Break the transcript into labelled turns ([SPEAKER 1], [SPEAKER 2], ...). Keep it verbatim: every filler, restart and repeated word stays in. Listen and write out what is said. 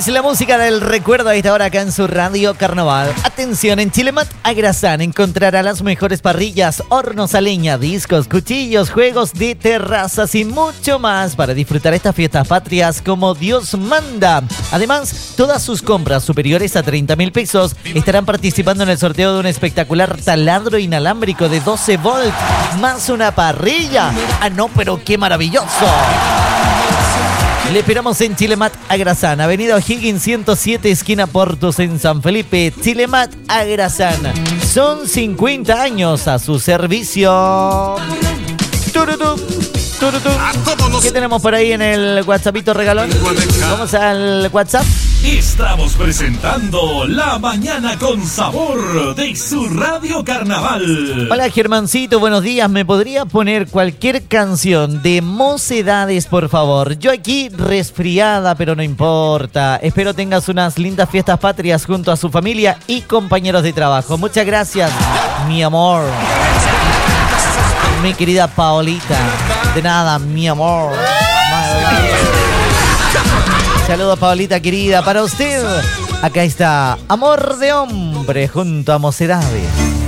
[SPEAKER 1] Es la música del recuerdo a esta hora acá en su Radio Carnaval. Atención, en Chilemat Agrasán encontrará las mejores parrillas, hornos a leña, discos, cuchillos, juegos de terrazas y mucho más para disfrutar estas fiestas patrias como Dios manda. Además, todas sus compras superiores a treinta mil pesos estarán participando en el sorteo de un espectacular taladro inalámbrico de doce volts más una parrilla. Ah, no, pero qué maravilloso. Le esperamos en Chilemat Agrasán, Avenida O'Higgins ciento siete, esquina Portos en San Felipe. Chilemat Agrasán. Son cincuenta años a su servicio. Turutú, turutú. ¿Qué tenemos por ahí en el WhatsAppito regalón? Vamos al WhatsApp.
[SPEAKER 2] Estamos presentando La Mañana con Sabor de su Radio Carnaval.
[SPEAKER 1] Hola Germancito, buenos días. ¿Me podría poner cualquier canción de Mocedades, por favor? Yo aquí resfriada, pero no importa. Espero tengas unas lindas fiestas patrias junto a su familia y compañeros de trabajo. Muchas gracias, mi amor. Mi querida Paolita. De nada, mi amor. Saludos, Paolita querida, para usted. Acá está Amor de Hombre junto a Mocedades.